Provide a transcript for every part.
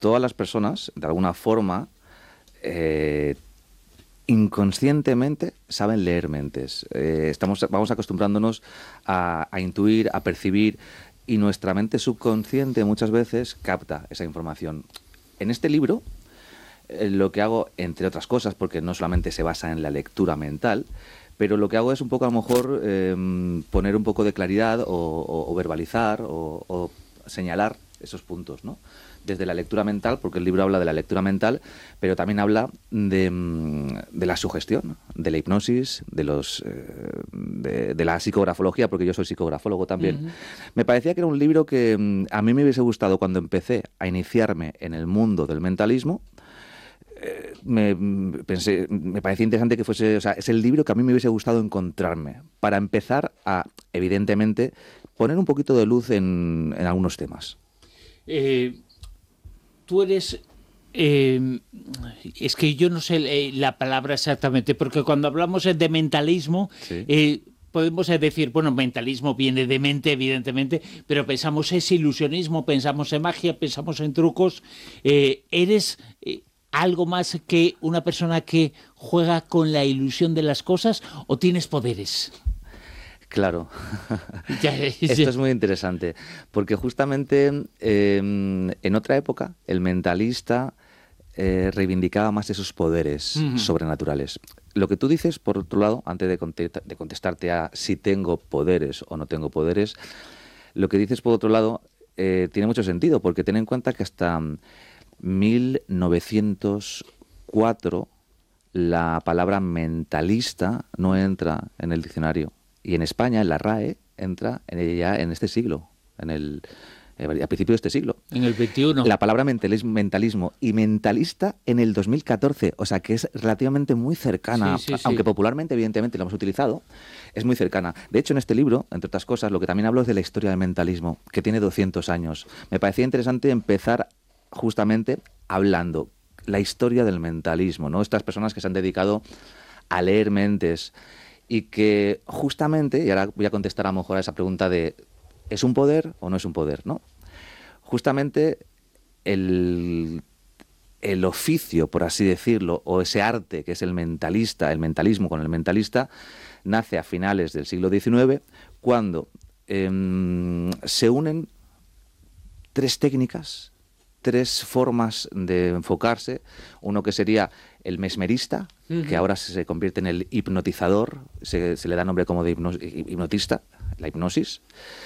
todas las personas, de alguna forma, inconscientemente saben leer mentes. Vamos acostumbrándonos a intuir, a percibir, y nuestra mente subconsciente muchas veces capta esa información. En este libro, lo que hago, entre otras cosas, porque no solamente se basa en la lectura mental, pero lo que hago es un poco, a lo mejor, poner un poco de claridad o verbalizar o señalar esos puntos, ¿no? Desde la lectura mental, porque el libro habla de la lectura mental, pero también habla de la sugestión, de la hipnosis, de la psicografología, porque yo soy psicografólogo también. Me parecía que era un libro que a mí me hubiese gustado cuando empecé a iniciarme en el mundo del mentalismo. Me parecía interesante que fuese, o sea, es el libro que a mí me hubiese gustado encontrarme para empezar a, evidentemente, poner un poquito de luz en algunos temas. Tú eres... es que yo no sé la palabra exactamente, porque cuando hablamos de mentalismo, sí, podemos decir, bueno, mentalismo viene de mente, evidentemente, pero pensamos en ilusionismo, pensamos en magia, pensamos en trucos. ¿Eres algo más que una persona que juega con la ilusión de las cosas o tienes poderes? Claro, esto es muy interesante, porque justamente en otra época el mentalista reivindicaba más esos poderes sobrenaturales. Lo que tú dices, por otro lado, antes de contestarte a si tengo poderes o no tengo poderes, lo que dices, por otro lado, tiene mucho sentido, porque ten en cuenta que hasta 1904 la palabra mentalista no entra en el diccionario. Y en España, en la RAE, entra ya en este siglo, a principios de este siglo. En el 21. La palabra mentalismo y mentalista en el 2014, o sea que es relativamente muy cercana, sí. Aunque popularmente, evidentemente, lo hemos utilizado, es muy cercana. De hecho, en este libro, entre otras cosas, lo que también hablo es de la historia del mentalismo, que tiene 200 años. Me parecía interesante empezar justamente hablando la historia del mentalismo, ¿no? Estas personas que se han dedicado a leer mentes, y que justamente, y ahora voy a contestar a lo mejor a esa pregunta de ¿es un poder o no es un poder?, ¿no? Justamente el oficio, por así decirlo, o ese arte que es el mentalista, el mentalismo con el mentalista, nace a finales del siglo XIX, cuando se unen tres técnicas, tres formas de enfocarse. Uno que sería el mesmerista, que ahora se convierte en el hipnotizador, se le da nombre como de hipnotista, la hipnosis.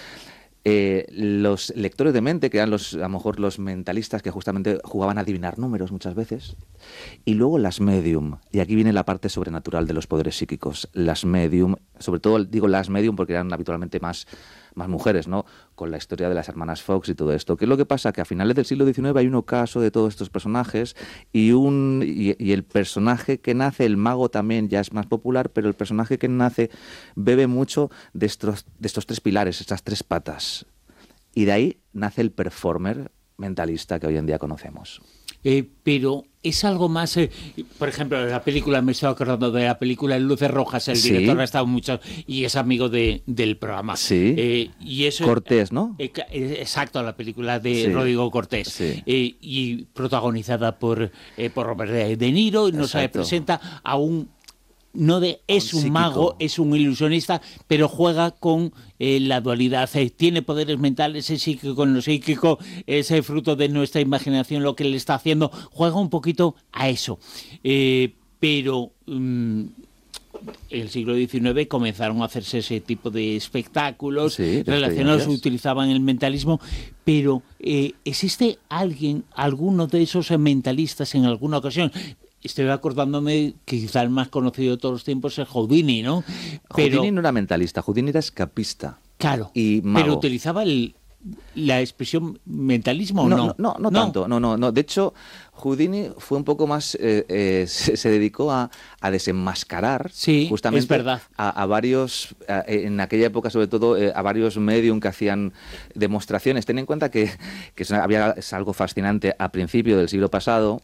Los lectores de mente, que eran a lo mejor los mentalistas que justamente jugaban a adivinar números muchas veces. Y luego las medium, y aquí viene la parte sobrenatural de los poderes psíquicos. Las medium, sobre todo digo las medium porque eran habitualmente más mujeres, ¿no? Con la historia de las hermanas Fox y todo esto. ¿Qué es lo que pasa? Que a finales del siglo XIX hay un ocaso de todos estos personajes y el personaje que nace, el mago también ya es más popular, pero el personaje que nace bebe mucho de estos tres pilares, estas tres patas. Y de ahí nace el performer mentalista que hoy en día conocemos. Pero es algo más, por ejemplo, la película, me estoy acordando de la película Luces Rojas, el director ha estado mucho y es amigo del programa. Sí. Y eso, Cortés, ¿no? Exacto, la película de Rodrigo Cortés. Sí. Y protagonizada por Robert De Niro, y nos presenta a un... es un mago, es un ilusionista, pero juega con la dualidad. Tiene poderes mentales, es psíquico con lo psíquico, es el fruto de nuestra imaginación lo que le está haciendo. Juega un poquito a eso. Pero en el siglo XIX comenzaron a hacerse ese tipo de espectáculos relacionados, utilizaban el mentalismo. Pero ¿existe alguno de esos mentalistas en alguna ocasión? Estoy acordándome que quizá el más conocido de todos los tiempos es Houdini, ¿no? Houdini no era mentalista, Houdini era escapista. Claro, y mago. Pero utilizaba la expresión mentalismo o no. No tanto, no. De hecho, Houdini fue un poco más, se dedicó a desenmascarar justamente es verdad. a varios, en aquella época sobre todo, a varios medium que hacían demostraciones. Ten en cuenta que es algo fascinante a principio del siglo pasado.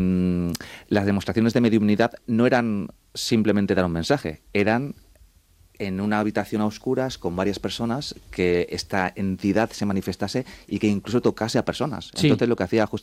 Las demostraciones de mediumnidad no eran simplemente dar un mensaje, eran en una habitación a oscuras con varias personas, que esta entidad se manifestase y que incluso tocase a personas. Sí. Entonces lo que hacía